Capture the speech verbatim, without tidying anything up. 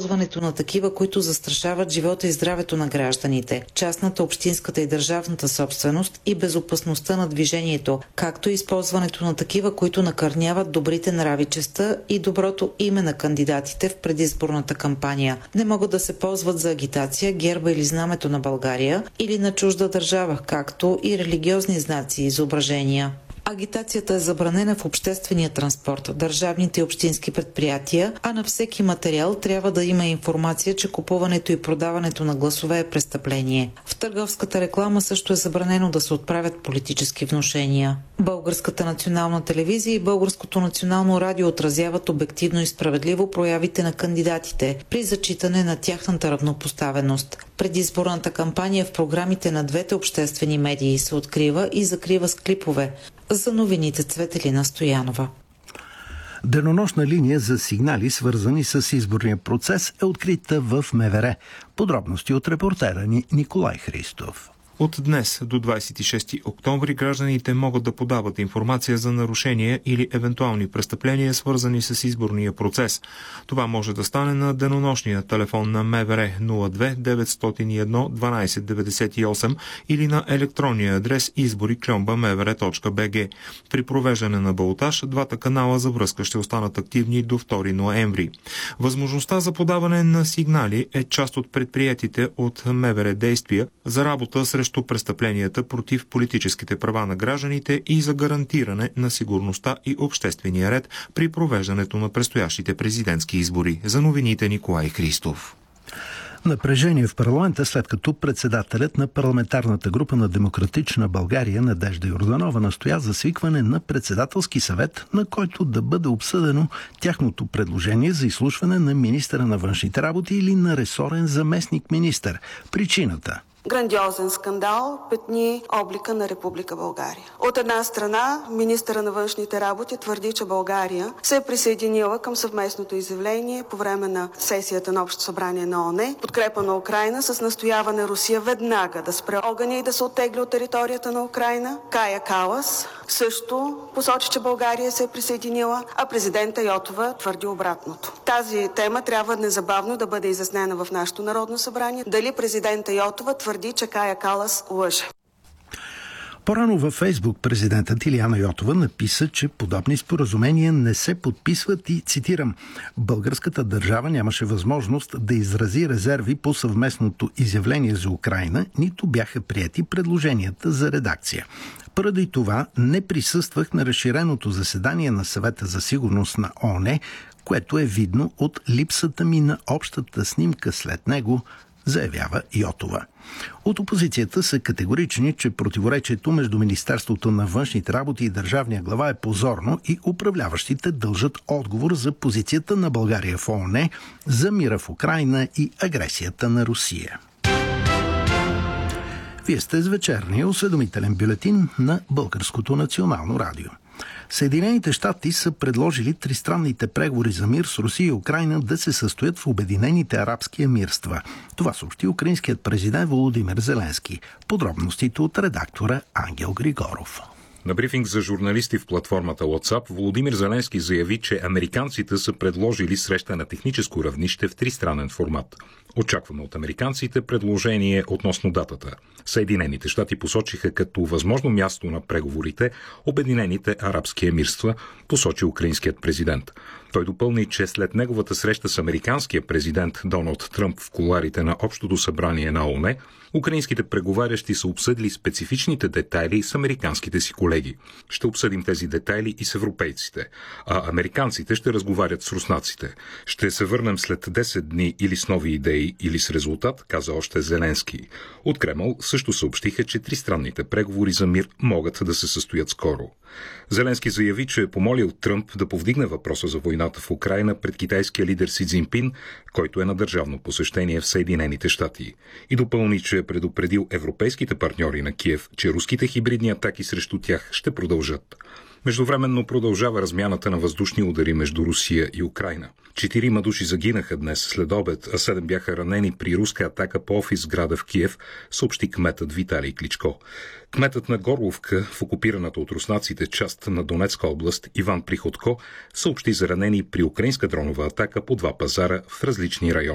използването на такива, които застрашават живота и здравето на гражданите, частната, общинската и държавната собственост и безопасността на движението, както и използването на такива, които накърняват добрите нрави, честта и доброто име на кандидатите в предизборната кампания. Не могат да се ползват за агитация герба или знамето на България или на чужда държава, както и религиозни знаци и изображения. Агитацията е забранена в обществения транспорт, държавните и общински предприятия, а на всеки материал трябва да има информация, че купуването и продаването на гласове е престъпление. В търговската реклама също е забранено да се отправят политически внушения. Българската национална телевизия и Българското национално радио отразяват обективно и справедливо проявите на кандидатите при зачитане на тяхната равнопоставеност. Предизборната кампания в програмите на двете обществени медии се открива и закрива с клипове. За новините Цветелина Стоянова. Денонощна линия за сигнали, свързани с изборния процес, е открита в МВР. Подробности от репортера ни Николай Христов. От днес до двадесет и шести октомври гражданите могат да подават информация за нарушения или евентуални престъпления, свързани с изборния процес. Това може да стане на денонощния телефон на МВР нула две деветстотин и едно дванадесет деветдесет и осем или на електронния адрес избори кьомба ем в р точка б г. При провеждане на балотаж, двата канала за връзка ще останат активни до втори ноември. Възможността за подаване на сигнали е част от предприетите от МВР действия за работа срещу престъпленията против политическите права на гражданите и за гарантиране на сигурността и обществения ред при провеждането на предстоящите президентски избори. За новините Николай Христов. Напрежение в парламента, след като председателят на парламентарната група на Демократична България Надежда Йорданова настоя за свикване на председателски съвет, на който да бъде обсъдено тяхното предложение за изслушване на министъра на външните работи или на ресорен заместник-министър. Причината: грандиозен скандал петни облика на Република България. От една страна, министъра на външните работи твърди, че България се е присъединила към съвместното изявление по време на сесията на Общо събрание на ООН, подкрепа на Украйна с настояване Русия веднага да спре огъня и да се оттегли от територията на Украйна. Кая Калас също посочи, че България се е присъединила, а президента Йотова твърди обратното. Тази тема трябва незабавно да бъде изяснена в нашето Народно събрание. Дали президента Йотова твърди, че Кая Калас лъже. По-рано във Фейсбук президентът Илияна Йотова написа, че подобни споразумения не се подписват и, цитирам, българската държава нямаше възможност да изрази резерви по съвместното изявление за Украйна, нито бяха приети предложенията за редакция. Поради това не присъствах на разширеното заседание на Съвета за сигурност на ООН, което е видно от липсата ми на общата снимка след него, заявява Йотова. От опозицията са категорични, че противоречието между Министерството на външните работи и държавния глава е позорно и управляващите дължат отговор за позицията на България в ООН, за мира в Украйна и агресията на Русия. Вие сте с вечерния осведомителен бюлетин на Българското национално радио. Съединените щати са предложили тристранните преговори за мир с Русия и Украйна да се състоят в Обединените арабски емирства. Това съобщи украинският президент Володимир Зеленски. Подробностите от редактора Ангел Григоров. На брифинг за журналисти в платформата WhatsApp Володимир Зеленски заяви, че американците са предложили среща на техническо равнище в тристранен формат. Очакваме от американците предложение относно датата. Съединените щати посочиха като възможно място на преговорите Обединените арабски емирства, посочи украинският президент. Той допълни, че след неговата среща с американския президент Доналд Тръмп в кулоарите на Общото събрание на ООН, украинските преговарящи са обсъдили специфичните детайли с американските си колеги. Ще обсъдим тези детайли и с европейците, а американците ще разговарят с руснаците. Ще се върнем след десет дни или с нови идеи, или с резултат, каза още Зеленски. От Кремъл също съобщиха, че тристранните преговори за мир могат да се състоят скоро. Зеленски заяви, че е помолил Тръмп да повдигне въпроса за войната в Украйна пред китайския лидер Си Цзинпин, който е на държавно посещение в Съединените щати. И допълни, че е предупредил европейските партньори на Киев, че руските хибридни атаки срещу тях ще продължат. Междувременно продължава размяната на въздушни удари между Русия и Украйна. Четирима души загинаха днес след обед, а седем бяха ранени при руска атака по офис сграда в Киев, съобщи кметът Виталий Кличко. Кметът на Горловка, в окупираната от руснаците част на Донецка област, Иван Приходко, съобщи за ранени при украинска дронова атака по два пазара в различни райони.